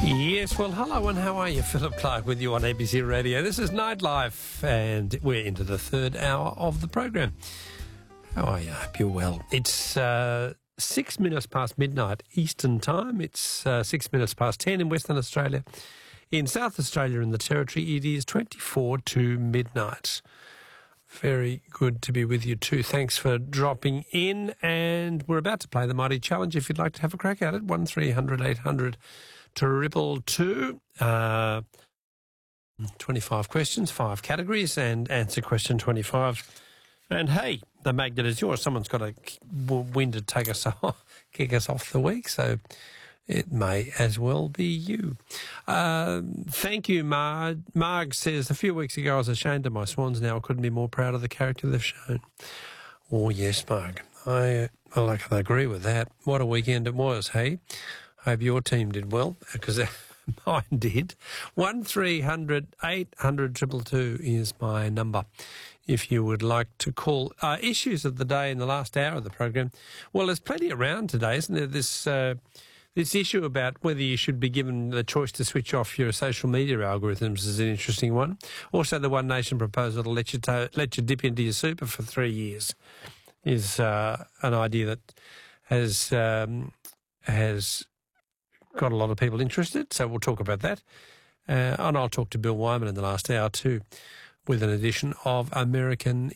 Yes, well, hello and how are you? Philip Clark with you on ABC Radio. This is Nightlife and we're into the third hour of the program. How are you? I hope you're well. It's 6 minutes past midnight Eastern Time. It's 6 minutes past 10 in Western Australia. In South Australia and the Territory, it is 24 to midnight. Very good to be with you too. Thanks for dropping in. And we're about to play the Mighty Challenge. If you'd like to have a crack at it, 1300 800 222. 25 questions, 5 categories, and answer question 25. And hey, the magnet is yours. Someone's got a win to take us off, kick us off the week, so it may as well be you. Thank you, Marg says, a few weeks ago I was ashamed of my Swans. Now I couldn't be more proud of the character they've shown. Oh, yes, Marg. I can agree with that. What a weekend it was, hey? Hope your team did well, because mine did. 1300 800 222 is my number if you would like to call. Issues of the day in the last hour of the program. Well, there's plenty around today, isn't there? This issue about whether you should be given the choice to switch off your social media algorithms is an interesting one. Also, the One Nation proposal to let you dip into your super for 3 years is an idea that has got a lot of people interested, so we'll talk about that. And I'll talk to Bill Wyman in the last hour too, with an edition of American